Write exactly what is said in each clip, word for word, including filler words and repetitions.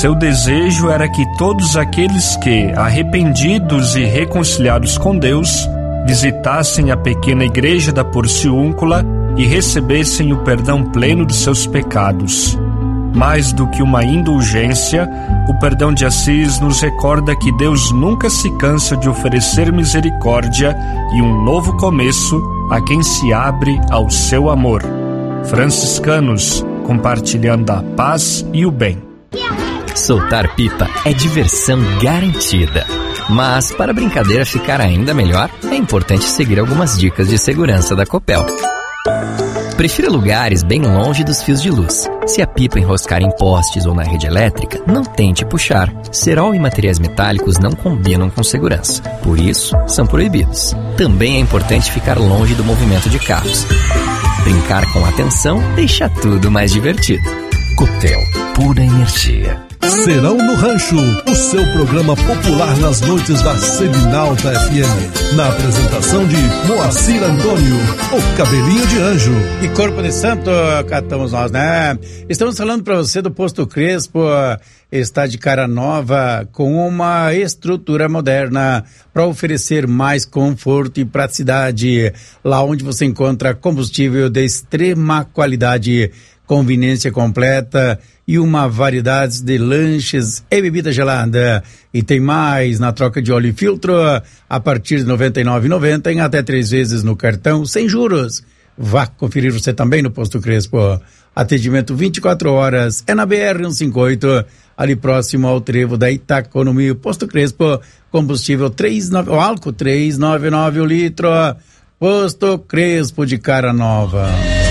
Seu desejo era que todos aqueles que, arrependidos e reconciliados com Deus, visitassem a pequena igreja da Porciúncula e recebessem o perdão pleno de seus pecados. Mais do que uma indulgência, o perdão de Assis nos recorda que Deus nunca se cansa de oferecer misericórdia e um novo começo a quem se abre ao seu amor. Franciscanos, compartilhando a paz e o bem. Soltar pipa é diversão garantida. Mas, para a brincadeira ficar ainda melhor, é importante seguir algumas dicas de segurança da Copel. Prefira lugares bem longe dos fios de luz. Se a pipa enroscar em postes ou na rede elétrica, não tente puxar. Cerol e materiais metálicos não combinam com segurança. Por isso, são proibidos. Também é importante ficar longe do movimento de carros. Brincar com atenção deixa tudo mais divertido. Copel, pura energia. Serão no Rancho, o seu programa popular nas noites da Seminalta F M. Na apresentação de Moacir Antônio, o cabelinho de anjo. E corpo de santo, cá estamos nós, né? Estamos falando para você do Posto Crespo, está de cara nova, com uma estrutura moderna para oferecer mais conforto e praticidade. Lá onde você encontra combustível de extrema qualidade, conveniência completa e uma variedade de lanches e bebida gelada. E tem mais, na troca de óleo e filtro, a partir de noventa e nove reais e noventa centavos em até três vezes no cartão, sem juros. Vá conferir você também no Posto Crespo. Atendimento vinte e quatro horas, é na B R cento e cinquenta e oito, ali próximo ao trevo da Itaconomia. Posto Crespo, combustível três nove, o álcool três reais e noventa e nove centavos o litro. Posto Crespo de cara nova.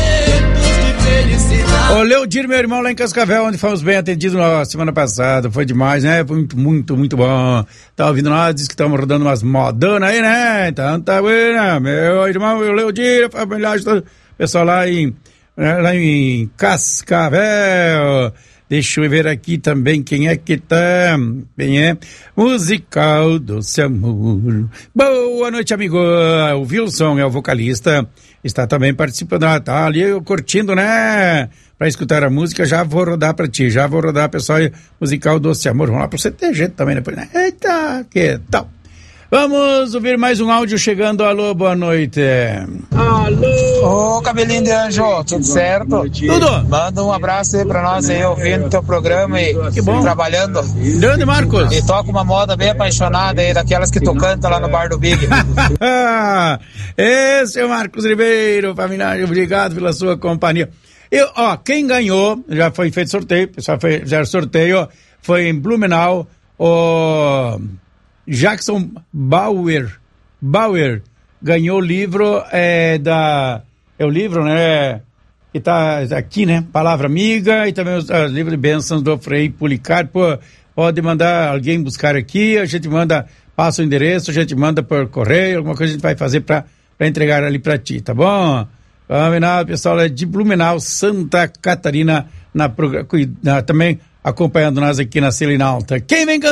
Ô, Leodir, meu irmão, lá em Cascavel, onde fomos bem atendidos na semana passada, foi demais, né? Foi muito, muito, muito bom. Tá ouvindo nós, diz que estamos rodando umas modonas aí, né? Então tá bueno, meu irmão, o Leodir, a família, todo pessoal lá em, lá em Cascavel. Deixa eu ver aqui também quem é que tá. Quem é? Musical Doce Amor. Boa noite, amigo. O Wilson é o vocalista. Está também participando. Ah, tá ali curtindo, né? Pra escutar a música, já vou rodar pra ti. Já vou rodar, pessoal. Musical Doce Amor. Vamos lá pra você ter jeito também depois, né? Eita, que tal? Vamos ouvir mais um áudio chegando. Alô, boa noite. Alô. Ô, cabelinho de anjo, tudo certo? Tudo. Manda um abraço aí pra nós aí, ouvindo teu programa e que bom. Trabalhando. Grande Marcos. E toca uma moda bem apaixonada aí, daquelas que tu canta lá no bar do Big. Ah, esse é o Marcos Ribeiro, família, obrigado pela sua companhia. Eu, ó, quem ganhou, já foi feito sorteio, pessoal fizeram sorteio, foi em Blumenau, o Jackson Bauer, Bauer, ganhou o livro é, da, é o livro, né, que tá aqui, né, Palavra Amiga, e também os, os livros de bênçãos do Frei Policarpo. Pode mandar alguém buscar aqui, a gente manda, passa o endereço, a gente manda por correio, alguma coisa a gente vai fazer para entregar ali para ti, tá bom? Combinado, pessoal, é de Blumenau, Santa Catarina, na, na, também acompanhando nós aqui na Selinalta. Quem vem cantando?